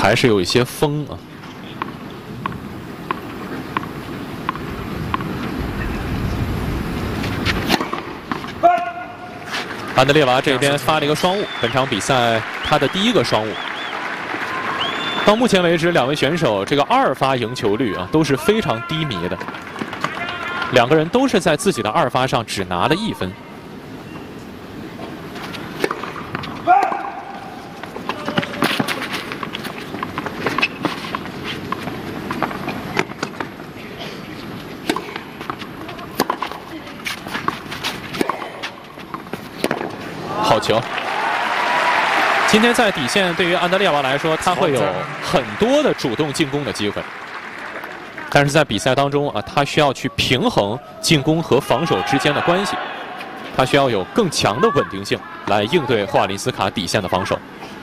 还是有一些风啊。安德烈娃这边发了一个双误，本场比赛他的第一个双误。到目前为止，两位选手这个二发赢球率啊都是非常低迷的，两个人都是在自己的二发上只拿了1分。 好球！今天在底线，对于安德烈娃来说，他会有很多的主动进攻的机会。但是在比赛当中啊，他需要去平衡进攻和防守之间的关系，他需要有更强的稳定性来应对赫瓦林斯卡底线的防守。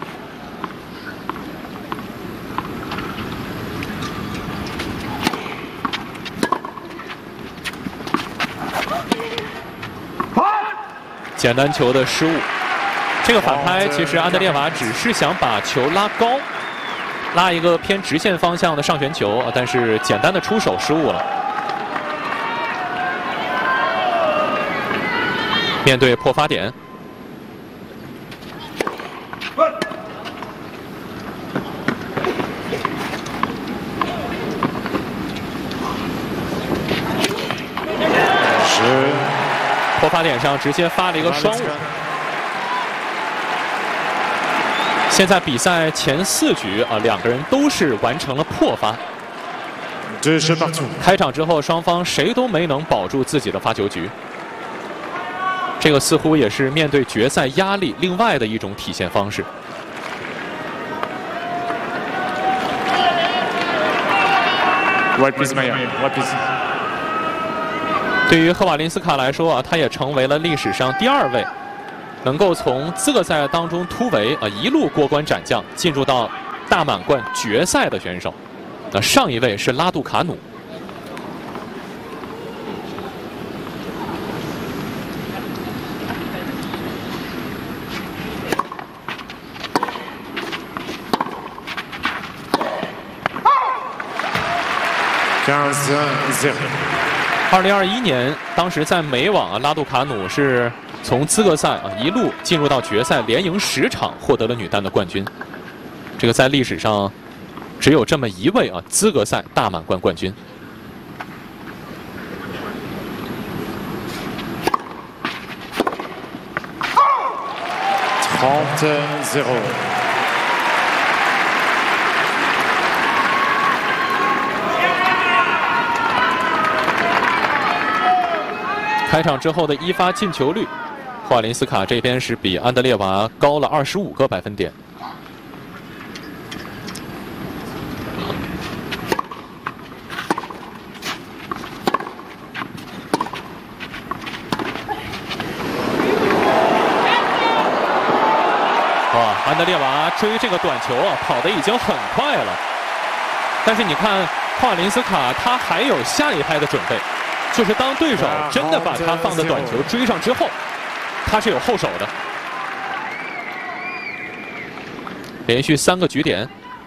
简单球的失误。 这个反拍，其实安德烈娃只是想把球拉高，拉一个偏直线方向的上旋球，但是简单的出手失误了。面对破发点，破发点上直接发了一个双误。 现在比赛前4局啊，两个人都是完成了破发。开场之后，双方谁都没能保住自己的发球局。这个似乎也是面对决赛压力另外的一种体现方式。对于赫瓦林斯卡来说啊，他也成为了历史上第2位。 能够从资格赛当中突围啊，一路过关斩将，进入到大满贯决赛的选手。那上一位是拉杜卡努。2021年，当时在美网啊，拉杜卡努是。 从资格赛啊一路进入到决赛，连赢10场，获得了女单的冠军。这个在历史上只有这么一位啊资格赛大满贯冠军。30-0。开场之后的1发进球率。 赫瓦林斯卡这边是比安德烈娃高了25个百分点。哇，安德烈娃追这个短球啊，跑得已经很快了。但是你看赫瓦林斯卡，他还有下一拍的准备，就是当对手真的把他放的短球追上之后。 他是有后手的，连续3个局点。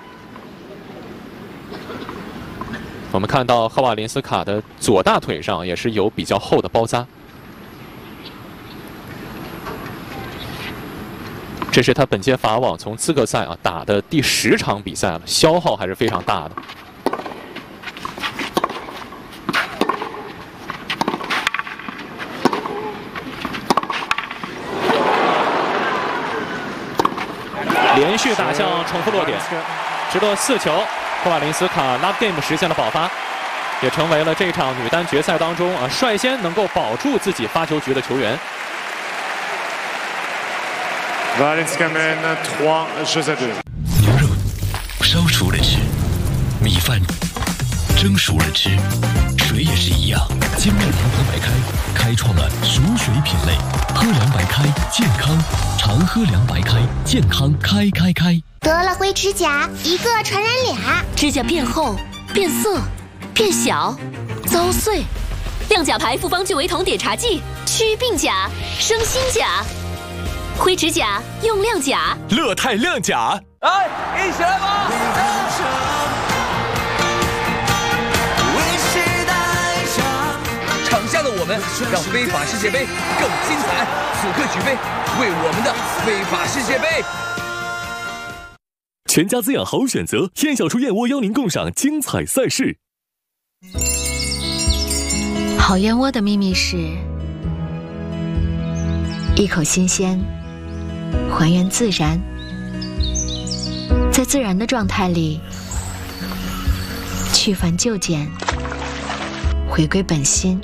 我们看到赫瓦林斯卡的左大腿上也是有比较厚的包扎，这是他本届法网从资格赛啊打的第10场比赛了，消耗还是非常大的。 连续打向重复落点，直落4球，赫瓦林斯卡 Love Game 实现了爆发，也成为了这场女单决赛当中啊率先能够保住自己发球局的球员。 牛肉烧熟了吃，米饭蒸熟了吃，水也是一样。金麦堂喝白开，开创了熟水品类，喝凉白开，健康，常喝凉白开，健康开。 得了灰指甲，一个传染俩， 指甲变厚、变色、变小、遭碎。亮甲牌复方聚维酮碘茶剂，祛病甲，生新甲。灰指甲用亮甲， 乐泰亮甲。 来，一起来吧！场下的我们让非法世界杯更精彩，此刻举杯，为我们的非法世界杯！ 全家滋养好选择，燕小厨燕窝邀您共赏精彩赛事。 好燕窝的秘密是：一口新鲜，还原自然，在自然的状态里，去繁就简，回归本心，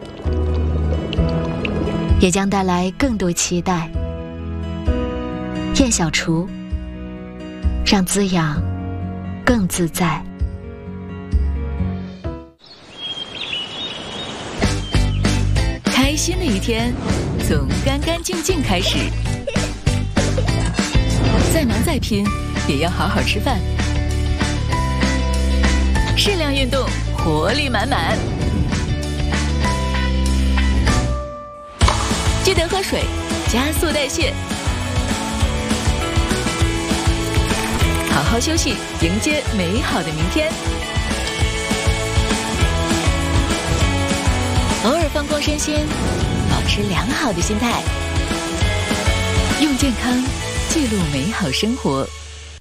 也将带来更多期待。燕小厨，让滋养更自在。 开心的一天从干干净净开始，再忙再拼也要好好吃饭，适量运动，活力满满。记得喝水，加速代谢，好好休息，迎接美好的明天。偶尔放光身心，保持良好的心态，用健康记录美好生活。